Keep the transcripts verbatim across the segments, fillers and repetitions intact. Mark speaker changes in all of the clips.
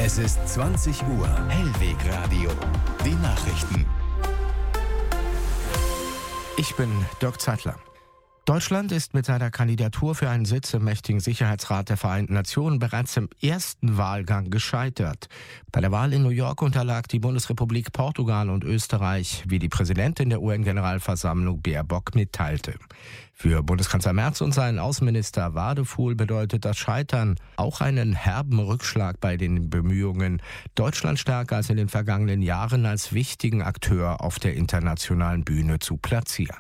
Speaker 1: Es ist zwanzig Uhr. Hellweg Radio. Die Nachrichten.
Speaker 2: Ich bin Dirk Zeitler. Deutschland ist mit seiner Kandidatur für einen Sitz im mächtigen Sicherheitsrat der Vereinten Nationen bereits im ersten Wahlgang gescheitert. Bei der Wahl in New York unterlag die Bundesrepublik Portugal und Österreich, wie die Präsidentin der U N-Generalversammlung Baerbock mitteilte. Für Bundeskanzler Merz und seinen Außenminister Wadefuhl bedeutet das Scheitern auch einen herben Rückschlag bei den Bemühungen, Deutschland stärker als in den vergangenen Jahren als wichtigen Akteur auf der internationalen Bühne zu platzieren.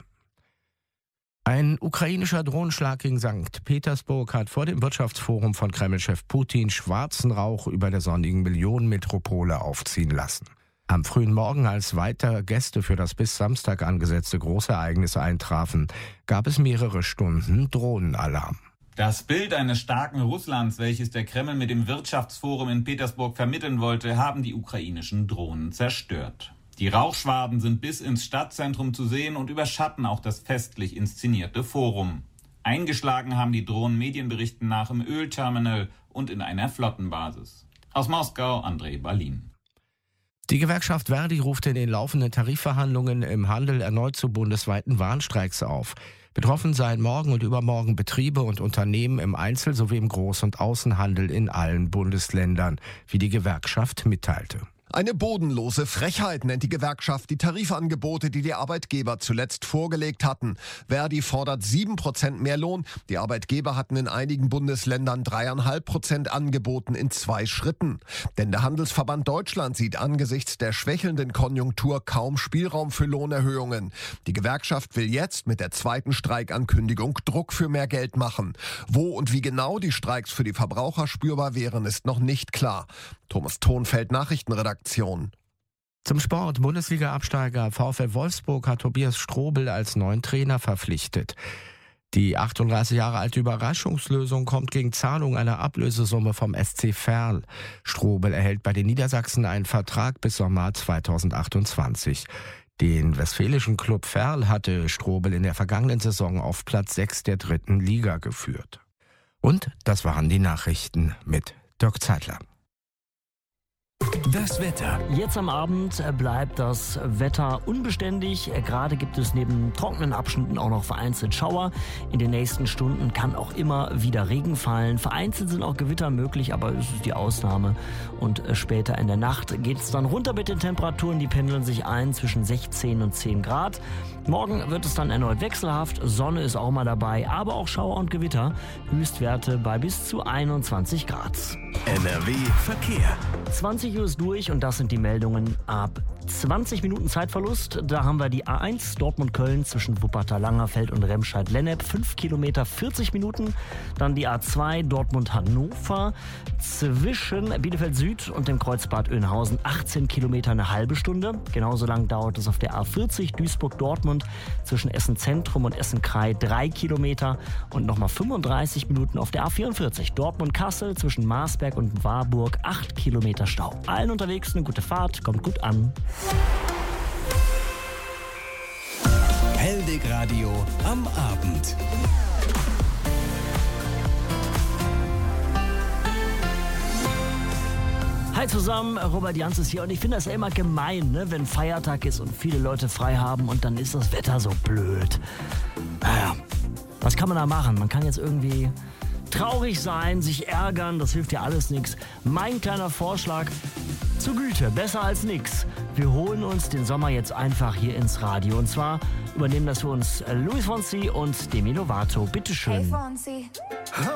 Speaker 2: Ein ukrainischer Drohnenschlag gegen Sankt Petersburg hat vor dem Wirtschaftsforum von Kreml-Chef Putin schwarzen Rauch über der sonnigen Millionenmetropole aufziehen lassen. Am frühen Morgen, als weiter Gäste für das bis Samstag angesetzte Großereignis eintrafen, gab es mehrere Stunden Drohnenalarm.
Speaker 3: Das Bild eines starken Russlands, welches der Kreml mit dem Wirtschaftsforum in Petersburg vermitteln wollte, haben die ukrainischen Drohnen zerstört. Die Rauchschwaden sind bis ins Stadtzentrum zu sehen und überschatten auch das festlich inszenierte Forum. Eingeschlagen haben die Drohnen Medienberichten nach im Ölterminal und in einer Flottenbasis. Aus Moskau, Andrei Balin.
Speaker 2: Die Gewerkschaft Verdi ruft in den laufenden Tarifverhandlungen im Handel erneut zu bundesweiten Warnstreiks auf. Betroffen seien morgen und übermorgen Betriebe und Unternehmen im Einzel- sowie im Groß- und Außenhandel in allen Bundesländern, wie die Gewerkschaft mitteilte.
Speaker 4: Eine bodenlose Frechheit nennt die Gewerkschaft die Tarifangebote, die die Arbeitgeber zuletzt vorgelegt hatten. Verdi fordert sieben Prozent mehr Lohn. Die Arbeitgeber hatten in einigen Bundesländern drei Komma fünf Prozent angeboten in zwei Schritten. Denn der Handelsverband Deutschland sieht angesichts der schwächelnden Konjunktur kaum Spielraum für Lohnerhöhungen. Die Gewerkschaft will jetzt mit der zweiten Streikankündigung Druck für mehr Geld machen. Wo und wie genau die Streiks für die Verbraucher spürbar wären, ist noch nicht klar. Thomas Thonfeld, Nachrichtenredaktion.
Speaker 2: Zum Sport. Bundesliga-Absteiger VfL Wolfsburg hat Tobias Strobel als neuen Trainer verpflichtet. Die achtunddreißig Jahre alte Überraschungslösung kommt gegen Zahlung einer Ablösesumme vom S C Verl. Strobel erhält bei den Niedersachsen einen Vertrag bis Sommer zweitausendachtundzwanzig. Den westfälischen Klub Verl hatte Strobel in der vergangenen Saison auf Platz sechs der dritten Liga geführt. Und das waren die Nachrichten mit Dirk Zeitler.
Speaker 1: Das Wetter.
Speaker 5: Jetzt am Abend bleibt das Wetter unbeständig. Gerade gibt es neben trockenen Abschnitten auch noch vereinzelt Schauer. In den nächsten Stunden kann auch immer wieder Regen fallen. Vereinzelt sind auch Gewitter möglich, aber es ist die Ausnahme. Und später in der Nacht geht es dann runter mit den Temperaturen. Die pendeln sich ein zwischen sechzehn und zehn Grad. Morgen wird es dann erneut wechselhaft. Sonne ist auch mal dabei, aber auch Schauer und Gewitter. Höchstwerte bei bis zu einundzwanzig Grad.
Speaker 1: N R W Verkehr.
Speaker 5: zwanzig Uhr ist durch und das sind die Meldungen ab zwanzig Minuten Zeitverlust. Da haben wir die A eins Dortmund-Köln zwischen Wuppertal-Langerfeld und Remscheid-Lennep, fünf Kilometer, vierzig Minuten. Dann die A zwei Dortmund-Hannover zwischen Bielefeld Süd und dem Kreuzbad Oeynhausen, achtzehn Kilometer, eine halbe Stunde. Genauso lang dauert es auf der A vierzig Duisburg-Dortmund zwischen Essen-Zentrum und Essen-Kraai, drei Kilometer. Und nochmal fünfunddreißig Minuten auf der A vierundvierzig Dortmund-Kassel zwischen Marsberg und Warburg, acht Kilometer Stau. Allen unterwegs eine gute Fahrt, kommt gut an.
Speaker 1: Hellweg Radio am Abend.
Speaker 5: Hi zusammen, Robert Jans ist hier und ich finde das ja immer gemein, ne, wenn Feiertag ist und viele Leute frei haben und dann ist das Wetter so blöd. Naja, was kann man da machen? Man kann jetzt irgendwie traurig sein, sich ärgern, das hilft ja alles nichts. Mein kleiner Vorschlag: zur Güte, besser als nix. Wir holen uns den Sommer jetzt einfach hier ins Radio. Und zwar übernehmen das für uns Luis Fonsi und Demi Lovato. Bitteschön.
Speaker 6: Hey Fonsi.